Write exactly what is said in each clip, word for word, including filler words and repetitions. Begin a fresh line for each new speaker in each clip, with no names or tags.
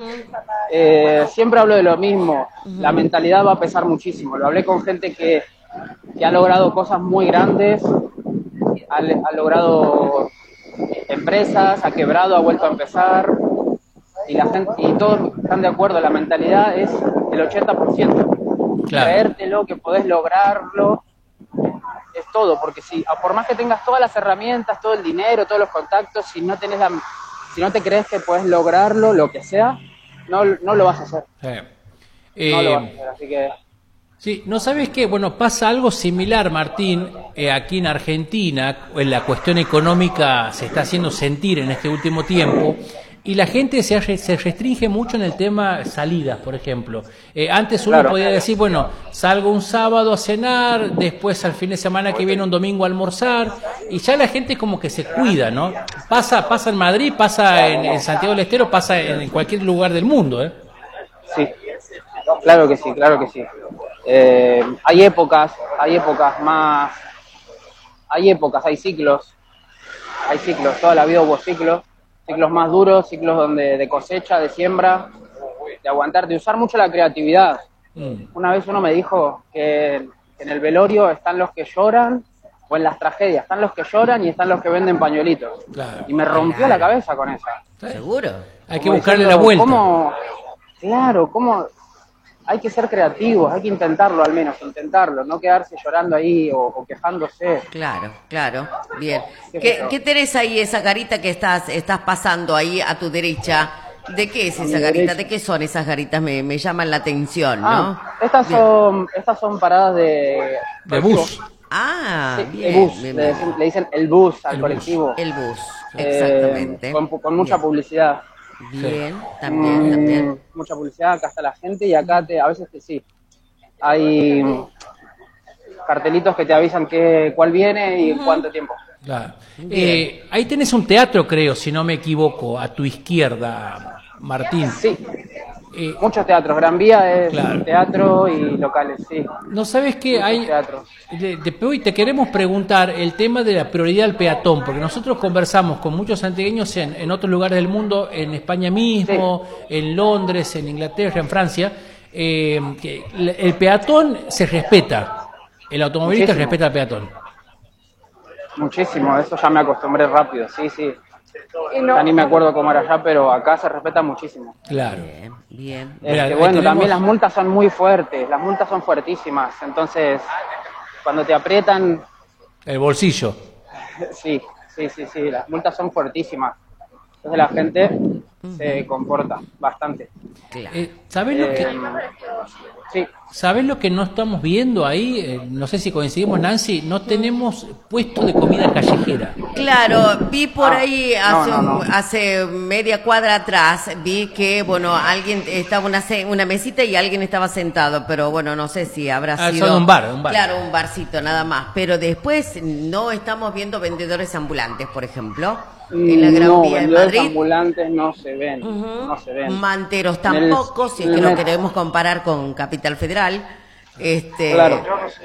Eh, siempre hablo de lo mismo, uh-huh. La mentalidad va a pesar muchísimo. Lo hablé con gente que, que ha logrado cosas muy grandes, ha, ha logrado empresas, ha quebrado, ha vuelto a empezar, y la gente, y todos están de acuerdo, la mentalidad es el ochenta por ciento. Claro. Creértelo, que podés lograrlo, es todo, porque si por más que tengas todas las herramientas, todo el dinero, todos los contactos, si no tenés la, si no te crees que podés lograrlo, lo que sea, no, no lo vas a hacer.
Eh,
no lo vas a hacer, así que...
Sí, ¿no sabes qué? Bueno, pasa algo similar, Martín, eh, aquí en Argentina, en la cuestión económica se está haciendo sentir en este último tiempo, y la gente se, se restringe mucho en el tema salidas, por ejemplo. Eh, antes uno claro. podía decir, bueno, salgo un sábado a cenar, después al fin de semana que viene un domingo a almorzar, y ya la gente como que se cuida, ¿no? Pasa pasa en Madrid, pasa en, en Santiago del Estero, pasa en, en cualquier lugar del mundo, ¿eh?
Sí, claro que sí, claro que sí. Eh, hay épocas, hay épocas más, hay épocas, hay ciclos, hay ciclos, toda la vida hubo ciclos, ciclos más duros, ciclos donde de cosecha, de siembra, de aguantar, de usar mucho la creatividad. Mm. Una vez uno me dijo que en el velorio están los que lloran, o en las tragedias, están los que lloran y están los que venden pañuelitos. Claro. Y me rompió claro. la cabeza con esa.
¿Seguro?
Hay que buscarle diciendo, la vuelta.
¿cómo? Claro, ¿cómo? Hay que ser creativos, hay que intentarlo al menos, intentarlo, no quedarse llorando ahí o, o quejándose.
Claro, claro, bien. ¿Qué, ¿Qué, ¿Qué tenés ahí, esa garita que estás estás pasando ahí a tu derecha? ¿De qué es esa garita? ¿De qué son esas garitas? Me, me llaman la atención, ¿no?
Ah, estas bien. son estas son paradas de...
De bus.
Ah,
sí,
bien,
de bus,
bien,
le,
bien.
le dicen el bus al
el
colectivo.
Bus.
El bus, exactamente.
Eh, con, con mucha bien. publicidad.
Bien, también, también.
Mm, mucha publicidad, acá está la gente y acá te, a veces te sí. Hay cartelitos que te avisan que, cuál viene y uh-huh. cuánto tiempo.
Claro. Eh, ahí tenés un teatro, creo, si no me equivoco, a tu izquierda, Martín.
Sí, eh, muchos teatros. Gran Vía es claro. teatro y locales, sí.
¿No sabes qué? Hay teatros. De, de, hoy te queremos preguntar el tema de la prioridad al peatón, porque nosotros conversamos con muchos santiagueños en, en otros lugares del mundo, en España mismo, sí. en Londres, en Inglaterra, en Francia, eh, que el peatón se respeta, el automovilista Muchísimo. respeta al peatón.
Muchísimo, eso ya me acostumbré rápido, sí, sí. No. Ya ni me acuerdo cómo era allá, pero acá se respeta muchísimo.
Claro.
Bien, bien.
Este, Mira, bueno, tenemos... también las multas son muy fuertes, las multas son fuertísimas, entonces cuando te aprietan...
El bolsillo.
Sí, sí, sí, sí, las multas son fuertísimas. Entonces la gente uh-huh. se comporta bastante.
Claro. Eh, ¿Sabes lo eh, que...?
Sí.
¿Sabes lo que no estamos viendo ahí? Eh, no sé si coincidimos, Nancy, no tenemos puesto de comida callejera.
Claro, vi por ah, ahí hace,
no, no, no.
hace media cuadra atrás, vi que, bueno, alguien estaba una una mesita y alguien estaba sentado, pero bueno, no sé si habrá
ah,
sido...
Son un bar, un bar.
Claro, un barcito nada más, pero después no estamos viendo vendedores ambulantes, por ejemplo. En la Gran
no,
Vía de Madrid.
ambulantes no se ven,
uh-huh.
no se ven.
Manteros tampoco, el, si es que lo queremos comparar con Capital Federal. Este,
claro.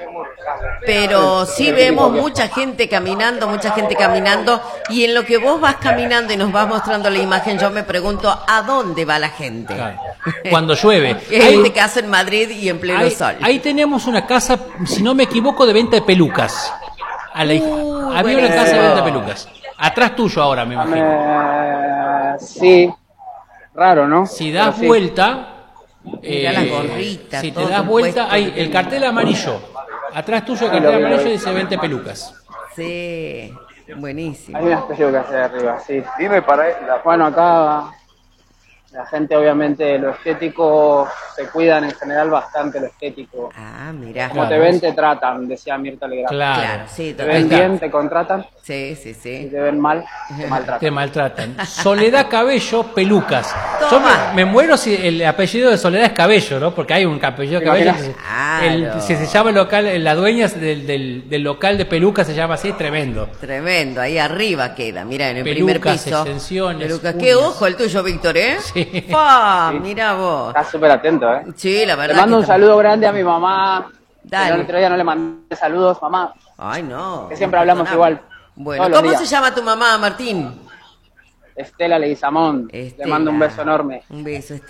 Pero sí vemos mucha gente caminando, mucha gente caminando, y en lo que vos vas caminando y nos vas mostrando la imagen, yo me pregunto ¿a dónde va la gente?
Claro. Cuando llueve.
Es gente que hace en Madrid y en pleno
ahí,
sol.
Ahí tenemos una casa, si no me equivoco, de venta de pelucas. A la, uh, había bueno. una casa de venta de pelucas. Atrás tuyo ahora, me imagino.
Eh, sí, raro, ¿no?
Si das
sí.
vuelta,
eh, la gorrita,
si te das vuelta, hay el cartel amarillo. Atrás tuyo el cartel amarillo dice vente pelucas.
Sí, buenísimo.
Hay unas pelucas de arriba, sí. Dime para la... Bueno, acá la gente obviamente lo estético se cuidan en general bastante lo estético.
Ah, mira.
Como
claro,
te ven, te tratan, decía Mirta Legrand.
Claro,
claro sí.
Te ven bien, te contratan.
Sí, sí, sí.
Si te ven mal, te maltratan.
Te maltratan. Soledad Cabello, pelucas.
Toma.
Yo me, me muero si el apellido de Soledad es Cabello, ¿no? Porque hay un apellido de Cabello.
Claro.
El, si se llama el local, la dueña del, del, del local de pelucas se llama así, es tremendo.
Tremendo, ahí arriba queda, mira, en el
pelucas,
primer piso.
Extensiones,
pelucas. Qué ojo el tuyo, Víctor, ¿eh?
Sí.
¡Pah!
Sí.
Mira vos.
Estás súper atento, ¿eh?
Sí, la verdad.
Le mando un
está...
saludo grande a mi mamá.
Dale.
El otro día no le mandé saludos, mamá.
Ay, no.
Que siempre hablamos igual.
Bueno, ¿cómo se llama tu mamá, Martín?
Estela Leguizamón. Le mando un beso enorme.
Un beso, Estela.